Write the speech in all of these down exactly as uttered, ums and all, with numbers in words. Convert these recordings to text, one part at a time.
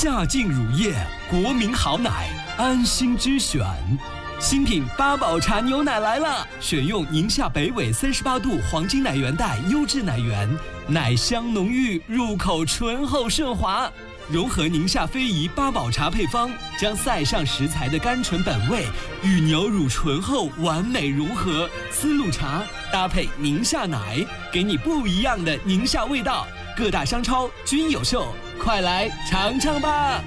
夏净乳液，国民好奶，安心之选。新品八宝茶牛奶来了，选用宁夏北纬三十八度黄金奶源带优质奶源，奶香浓郁，入口醇厚顺滑。融合宁夏非遗八宝茶配方，将塞上食材的甘醇本味与牛乳醇厚完美融合。丝路茶搭配宁夏奶，给你不一样的宁夏味道。各大商超均有售，快来尝尝吧！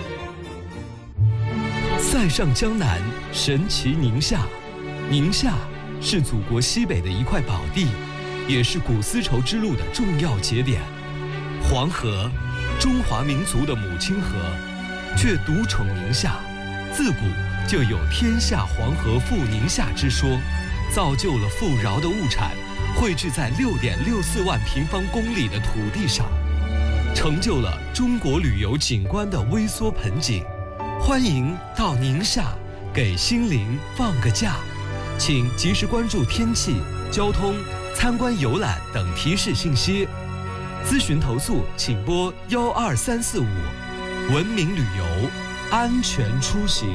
塞上江南，神奇宁夏。宁夏是祖国西北的一块宝地，也是古丝绸之路的重要节点。黄河，中华民族的母亲河，却独宠宁夏。自古就有天下黄河赴宁夏之说，造就了富饶的物产汇聚在六点六四万平方公里的土地上，成就了中国旅游景观的微缩盆景。欢迎到宁夏，给心灵放个假。请及时关注天气、交通、参观游览等提示信息。咨询投诉请拨幺二三四五。文明旅游，安全出行。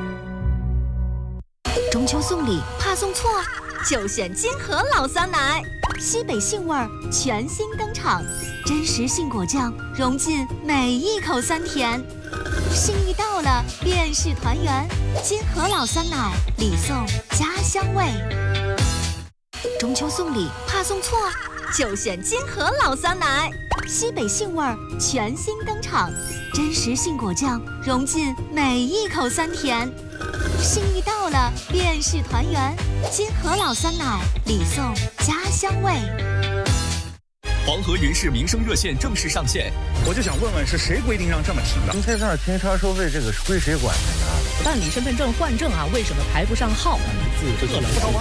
中秋送礼怕送错，就选金河老酸奶，西北杏味儿全新登场，真实杏果酱融进每一口酸甜。心意到了，便是团圆。金河老酸奶，礼送家乡味。中秋送礼怕送错，就选金河老酸奶，西北杏味儿全新登场，真实杏果酱融进每一口酸甜。心意到了，便是团圆。金河老酸奶，礼送家乡味。 黄河云氏民生热线正式上线， 我就想问问，是谁规定让这么停的？ 停车场停车收费这个是归谁管的呀？ 办理身份证换证啊，为什么排不上号？ 字这个